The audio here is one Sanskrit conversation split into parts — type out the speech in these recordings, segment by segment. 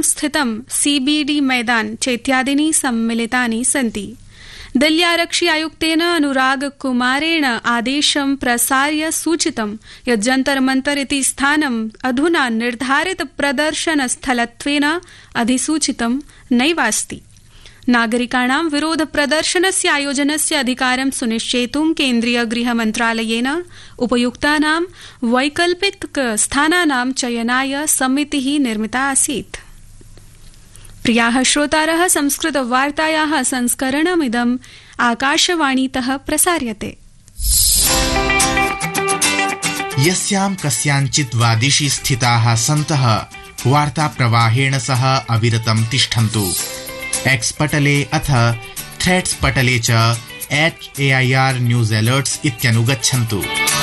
स्थितं CBD मैदान चेत्यादीनि सम्मिलितानि सन्ति। दिल्ल्यारक्षि आयुक्तेन अनुराग कुमारेण आदेशं प्रसार्य सूचितं यत् जन्तर मन्तर इति स्थानम् अधुना निर्धारित प्रदर्शन स्थलत्वेन अधिसूचितं नैवास्ति। नागरिकाणां विरोध प्रदर्शनस्य आयोजनस्य अधिकारं सुनिश्चेतुं केन्द्रीय गृह मन्त्रालयेन उपयुक्तानां वैकल्पिक स्थानानां चयनाय समितिः निर्मिता आसीत्। प्रियाः श्रोतारः, संस्कृत वार्तायाः संस्करणमिदम् आकाशवाणीतः प्रसार्यते। यस्यां कस्याञ्चित् वादिषि स्थिताः सन्तः वार्ता प्रवाहेण सह अविरतं तिष्ठन्तु। एक्स पटले अथ थ्रेड्स पटले च @AIR न्यूज अलर्ट्स इत्यनुगच्छन्तु।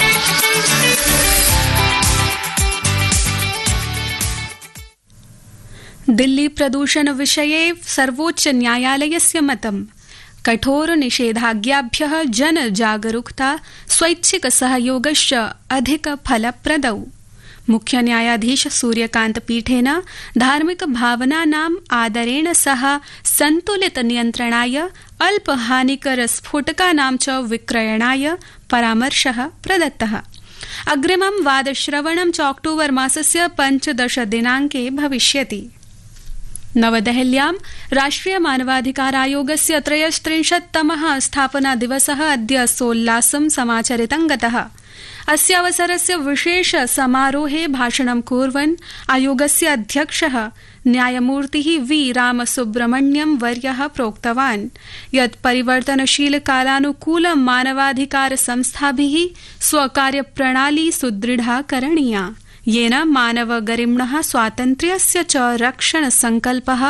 दिल्ली प्रदूषण विषये सर्वोच्च न्यायालयस्य मतं कठोर निषेधाज्ञाभ्यः जन जागरूकता स्वैच्छिक सहयोगश्च अधिक फलप्रदौ। मुख्य न्यायाधीश सूर्यकान्त पीठेन धार्मिक भावनानाम् आदरेण सह संतुलित नियन्त्रणाय अल्पहानिकर स्फोटकानां च विक्रयणाय परामर्शः प्रदत्तः। अग्रिमं वादश्रवणं च अक्टोबर मासस्य 15 दिनाङ्के भविष्यति। नवदेहल्यां राष्ट्रिय मानवाधिकार आयोगस्य 33तमः स्थापना दिवसः अद्य सोल्लासं समाचरितं गतः। अस्य अवसरस्य विशेष समारोहे भाषणं कुर्वन् आयोगस्य अध्यक्षः न्यायमूर्तिः V रामसुब्रमण्यम वर्यः प्रोक्तवान् यत् परिवर्तनशील कालानुकूल मानवाधिकार संस्थाभिः स्वकार्यप्रणाली सुदृढा करणीया, येन मानवगरिम्णः स्वातन्त्र्यस्य च रक्षण संकल्पः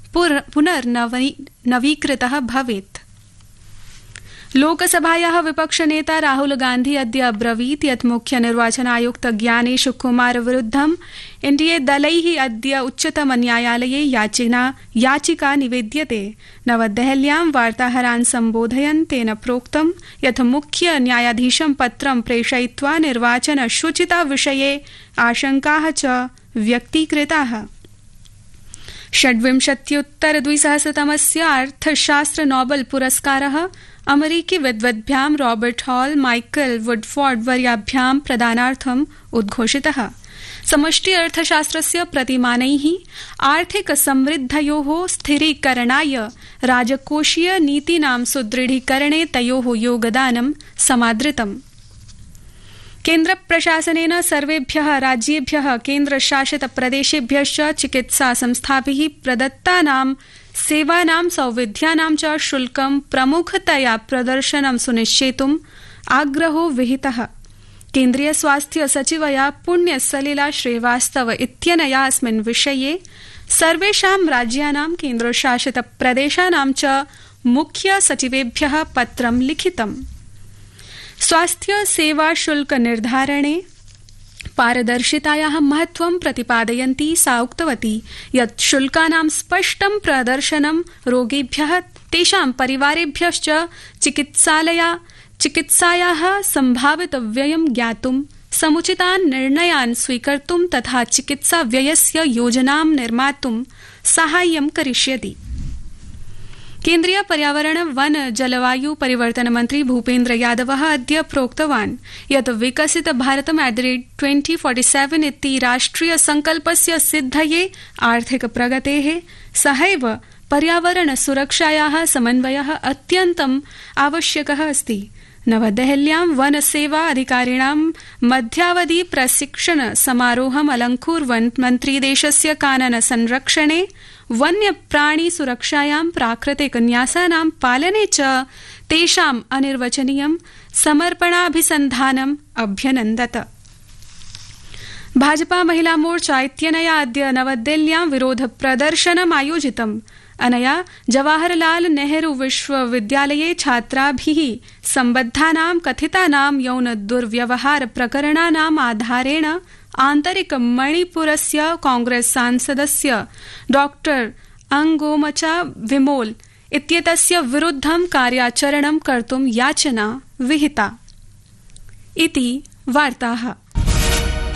पुनर्नवीकृतः भवेत्। लोकसभायाः विपक्षनेता राहुल गांधी अद्य अब्रवीत् यत् मुख्य निर्वाचन आयुक्त ज्ञानेश कुमार विरुद्धं एनडीए दलैः अद्य उच्चतम न्यायालये याचिका निवेद्यते। नवदेहल्यां वार्ताहरान् सम्बोधयन् तेन प्रोक्तं यत् मुख्य न्यायाधीशं पत्रं प्रेषयित्वा निर्वाचन शुचिता विषये आशंकाः च व्यक्तीकृताः। 26-उत्तर-2000 अर्थशास्त्र नोबेल पुरस्कारः अमेरिकी विद्वद्भ्यां रॉबर्ट हॉल माइकल वुडफॉर्ड वर्याभ्यां प्रदानार्थम् उद्घोषितः। समष्टि अर्थशास्त्रस्य प्रतिमानैः आर्थिक समृद्धयोः स्थिरीकरणाय राजकोषीय नीतीनां सुदृढीकरणे तयोः योगदानं समादृतम्। केन्द्र प्रशासनेन सर्वेभ्यः राज्येभ्यः केन्द्रशासित प्रदेशेभ्यश्च चिकित्सा संस्थाभिः प्रदत्तानां सेवानां सौविध्यानां च शुल्कं प्रमुखतया प्रदर्शनं सुनिश्चेतुम् आग्रहो विहितः। केन्द्रीय स्वास्थ्य सचिवया पुण्यसलिला श्रीवास्तव इत्यनया अस्मिन् विषये सर्वेषां राज्यानां केन्द्रशासित प्रदेशानां च मुख्य सचिवेभ्यः पत्रं लिखितम्। स्वास्थ्य सेवा शुल्क निर्धारणे पारदर्शितायाः महत्त्वं प्रतिपादयन्ती सा उक्तवती यत् शुल्कानां स्पष्टं प्रदर्शनं रोगिभ्यः तेषां परिवारेभ्यश्च चिकित्सायाः सम्भावित व्ययं ज्ञातुं समुचितान् निर्णयान् स्वीकर्तुं तथा चिकित्सा व्ययस्य योजनां निर्मातुं साहाय्यं करिष्यति। केन्द्रीय पर्यावरण वन जलवायु परिवर्तन मन्त्री भूपेन्द्र यादवः अद्य प्रोक्तवान् यत् विकसित भारतम् @2047 इति राष्ट्रिय संकल्पस्य सिद्धये आर्थिक प्रगतेः सहैव पर्यावरण सुरक्षायाः समन्वयः अत्यन्तम् आवश्यकः अस्ति। नवदेहल्यां वन सेवा अधिकारिणां मध्यावधि प्रशिक्षण समारोहम् अलङ्कुर्वन् मन्त्री देशस्य कानन संरक्षणे वन्यप्राणी सुरक्षायां प्राकृतिक न्यासानां पालने च तेषाम् अनिर्वचनीयं समर्पणाभिसन्धानम् अभ्यनन्दत। भाजपा महिला मोर्चा इत्यनया अद्य नवदिल्ल्यां विरोध प्रदर्शनम् आयोजितम्। अनया जवाहरलाल नेहरू विश्वविद्यालये छात्राभिः सम्बद्धानां कथितानां यौन दुर्व्यवहार प्रकरणानाम् आधारेण आन्तरिक मणिपुरस्य कांग्रेस सांसदस्य डॉक्टर अंगोमचा विमोल इत्येतस्य विरुद्धं कार्याचरणं कर्तुं याचना विहिता। इति वार्ताः।